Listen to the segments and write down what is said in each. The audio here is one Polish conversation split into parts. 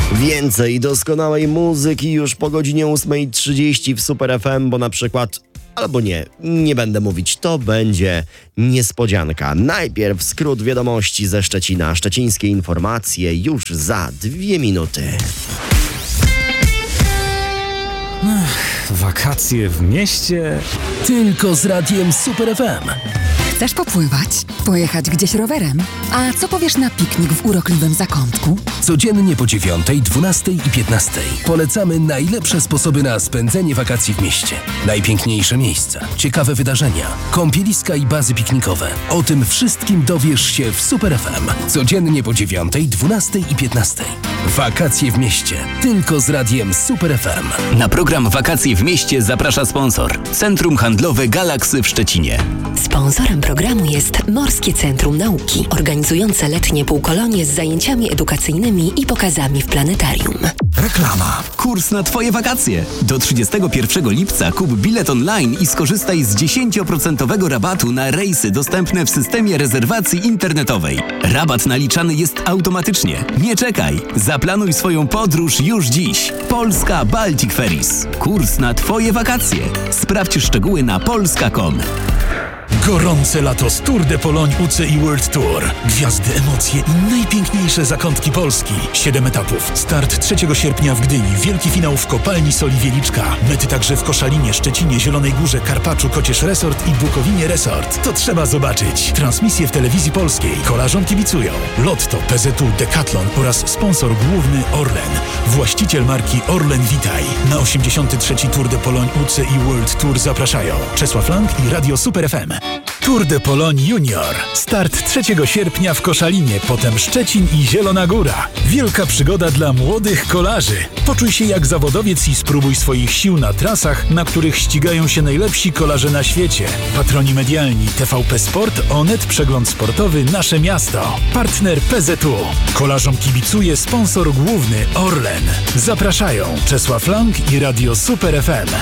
Więcej doskonałej muzyki już po godzinie 8:30 w Super FM, bo na przykład, albo nie będę mówić, to będzie niespodzianka. Najpierw skrót wiadomości ze Szczecina. Szczecińskie informacje już za 2 minuty. Wakacje w mieście? Tylko z radiem Super FM. Chcesz popływać? Pojechać gdzieś rowerem? A co powiesz na piknik w urokliwym zakątku? Codziennie po 9, 12 i 15 polecamy najlepsze sposoby na spędzenie wakacji w mieście. Najpiękniejsze miejsca, ciekawe wydarzenia, kąpieliska i bazy piknikowe. O tym wszystkim dowiesz się w Super FM. Codziennie po 9, 12 i 15. Wakacje w mieście. Tylko z radiem Super FM. Na program Wakacje w mieście zaprasza sponsor. Centrum Handlowe Galaxy w Szczecinie. Sponsorem programu jest Morskie Centrum Nauki, organizujące letnie półkolonie z zajęciami edukacyjnymi i pokazami w planetarium. Reklama. Kurs na Twoje wakacje. Do 31 lipca kup bilet online i skorzystaj z 10% rabatu na rejsy dostępne w systemie rezerwacji internetowej. Rabat naliczany jest automatycznie. Nie czekaj. Zaplanuj swoją podróż już dziś. Polska Baltic Ferries. Kurs na Twoje wakacje. Sprawdź szczegóły na polska.com. Gorące lato z Tour de Pologne UCI World Tour. Gwiazdy, emocje i najpiękniejsze zakątki Polski. 7 etapów. Start 3 sierpnia w Gdyni. Wielki finał w kopalni Soli Wieliczka. Mety także w Koszalinie, Szczecinie, Zielonej Górze, Karpaczu, Kocież Resort i Bukowinie Resort. To trzeba zobaczyć. Transmisje w telewizji polskiej. Kolarzom kibicują Lotto, PZU, Decathlon oraz sponsor główny Orlen. Właściciel marki Orlen Witaj. Na 83. Tour de Pologne UCI World Tour zapraszają Czesław Lang i Radio Super FM. Tour de Pologne Junior. Start 3 sierpnia w Koszalinie, potem Szczecin i Zielona Góra. Wielka przygoda dla młodych kolarzy. Poczuj się jak zawodowiec i spróbuj swoich sił na trasach, na których ścigają się najlepsi kolarze na świecie. Patroni medialni TVP Sport, Onet, Przegląd Sportowy, Nasze Miasto. Partner PZU. Kolarzom kibicuje sponsor główny Orlen. Zapraszają Czesław Lang i Radio Super FM.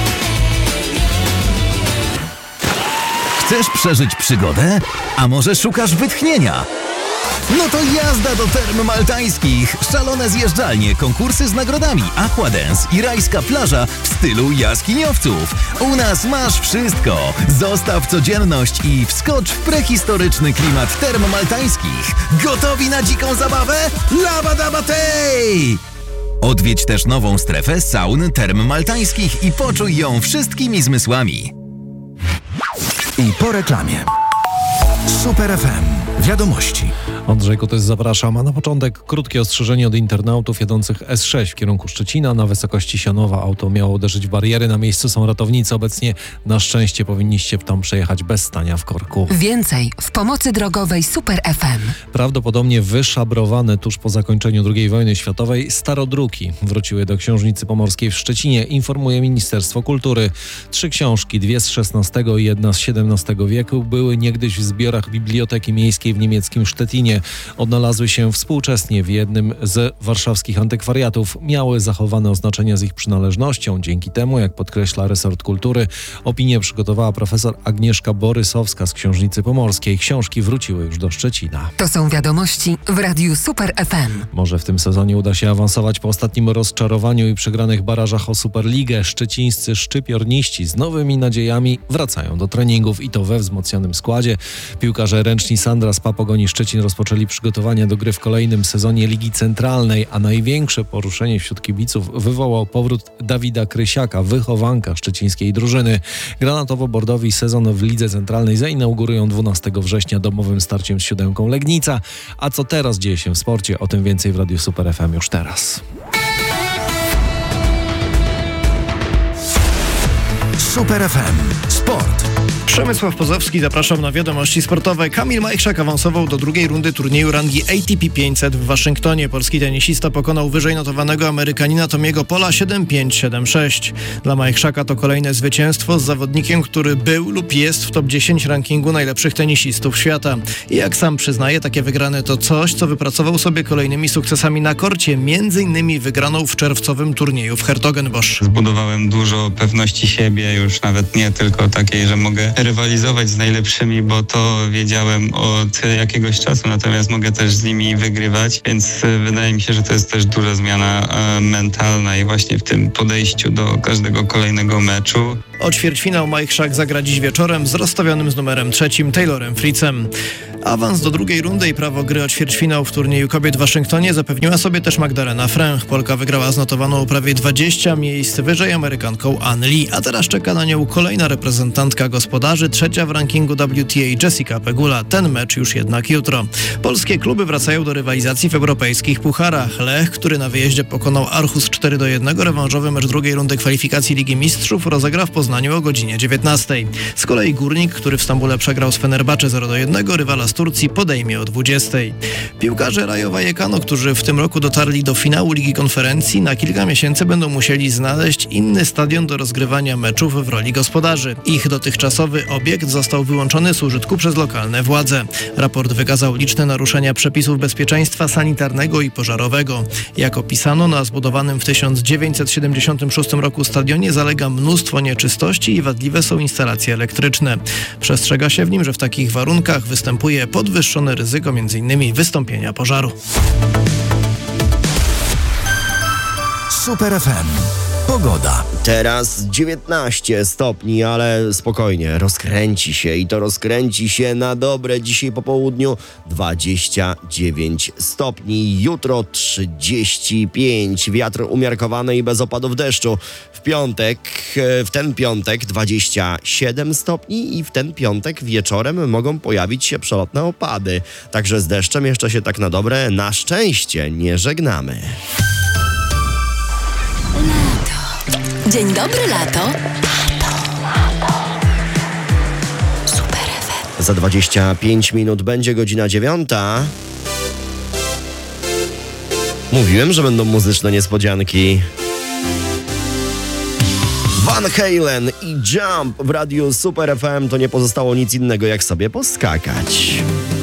Chcesz przeżyć przygodę? A może szukasz wytchnienia? No to jazda do Term Maltańskich! Szalone zjeżdżalnie, konkursy z nagrodami, aquadance i rajska plaża w stylu jaskiniowców. U nas masz wszystko! Zostaw codzienność i wskocz w prehistoryczny klimat Term Maltańskich. Gotowi na dziką zabawę? Labadabatej! Odwiedź też nową strefę saun Term Maltańskich i poczuj ją wszystkimi zmysłami. I po reklamie. Super FM. Wiadomości. Andrzej Kotys, zapraszam. A na początek krótkie ostrzeżenie od internautów jadących S6 w kierunku Szczecina. Na wysokości Sianowa auto miało uderzyć w bariery. Na miejscu są ratownicy. Obecnie na szczęście powinniście w tam przejechać bez stania w korku. Więcej w pomocy drogowej Super FM. Prawdopodobnie wyszabrowane tuż po zakończeniu II wojny światowej starodruki wróciły do Książnicy Pomorskiej w Szczecinie, informuje Ministerstwo Kultury. 3 książki, 2 z XVI i 1 z XVII wieku, były niegdyś w zbiorach Biblioteki Miejskiej w niemieckim Szczecinie. Odnalazły się współczesnie w jednym z warszawskich antykwariatów. Miały zachowane oznaczenia z ich przynależnością. Dzięki temu, jak podkreśla resort kultury, opinię przygotowała profesor Agnieszka Borysowska z Książnicy Pomorskiej. Książki wróciły już do Szczecina. To są wiadomości w Radiu Super FM. Może w tym sezonie uda się awansować po ostatnim rozczarowaniu i przegranych barażach o Superligę. Szczecińscy szczypiorniści z nowymi nadziejami wracają do treningów i to we wzmocnionym składzie. Piłkarze ręczni Sandra z Papogoni Szczecin rozpoczęli przygotowania do gry w kolejnym sezonie Ligi Centralnej, a największe poruszenie wśród kibiców wywołał powrót Dawida Krysiaka, wychowanka szczecińskiej drużyny. Granatowo-bordowi sezon w Lidze Centralnej zainaugurują 12 września domowym starciem z 7 Legnica. A co teraz dzieje się w sporcie? O tym więcej w Radiu Super FM już teraz. Super FM. Sport. Przemysław Pozowski, zapraszam na wiadomości sportowe. Kamil Majchrzak awansował do drugiej rundy turnieju rangi ATP 500 w Waszyngtonie. Polski tenisista pokonał wyżej notowanego Amerykanina Tomiego Pola 7-5, 7-6. Dla Majchrzaka to kolejne zwycięstwo z zawodnikiem, który był lub jest w top 10 rankingu najlepszych tenisistów świata. I jak sam przyznaje, takie wygrane to coś, co wypracował sobie kolejnymi sukcesami na korcie, m.in. wygraną w czerwcowym turnieju w Hertogenbosch. Zbudowałem dużo pewności siebie, już nawet nie tylko takiej, że mogę rywalizować z najlepszymi, bo to wiedziałem od jakiegoś czasu, natomiast mogę też z nimi wygrywać, więc wydaje mi się, że to jest też duża zmiana mentalna i właśnie w tym podejściu do każdego kolejnego meczu. O ćwierćfinał Mike Schack zagra dziś wieczorem z rozstawionym z numerem 3 Taylorem Fritzem. Awans do drugiej rundy i prawo gry o ćwierćfinał w turnieju kobiet w Waszyngtonie zapewniła sobie też Magdalena Fręch. Polka wygrała z notowaną o prawie 20 miejsc wyżej Amerykanką Ann Lee, a teraz czeka na nią kolejna reprezentantka gospodarzy, trzecia w rankingu WTA Jessica Pegula. Ten mecz już jednak jutro. Polskie kluby wracają do rywalizacji w europejskich pucharach. Lech, który na wyjeździe pokonał Aarhus 4-1, rewanżowy mecz drugiej rundy kwalifikacji Ligi Mistrzów rozegra w Poznaniu o godzinie 19. Z kolei Górnik, który w Stambule przegrał z Fenerbahce 0-1, rywala z Turcji podejmie o 20. Piłkarze Rayo Vallecano, którzy w tym roku dotarli do finału Ligi Konferencji, na kilka miesięcy będą musieli znaleźć inny stadion do rozgrywania meczów w roli gospodarzy. Ich dotychczasowy obiekt został wyłączony z użytku przez lokalne władze. Raport wykazał liczne naruszenia przepisów bezpieczeństwa sanitarnego i pożarowego. Jak opisano, na zbudowanym w 1976 roku stadionie zalega mnóstwo nieczystości i wadliwe są instalacje elektryczne. Przestrzega się w nim, że w takich warunkach występuje podwyższone ryzyko m.in. wystąpienia pożaru. Super FM. Pogoda. Teraz 19 stopni, ale spokojnie, rozkręci się i to rozkręci się na dobre. Dzisiaj po południu 29 stopni, jutro 35, wiatr umiarkowany i bez opadów deszczu. W ten piątek 27 stopni i w ten piątek wieczorem mogą pojawić się przelotne opady. Także z deszczem jeszcze się tak na dobre, na szczęście, nie żegnamy. Dzień dobry, lato. Super FM. Za 25 minut będzie godzina 9. Mówiłem, że będą muzyczne niespodzianki. Van Halen i Jump w radiu Super FM to nie pozostało nic innego jak sobie poskakać.